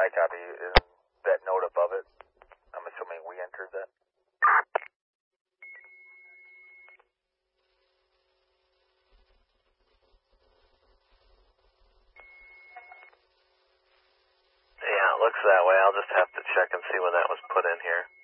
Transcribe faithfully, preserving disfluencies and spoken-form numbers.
I copy. Is that note above it? I'm assuming we entered that. Yeah, it looks that way. I'll just have to check and see when that was put in here.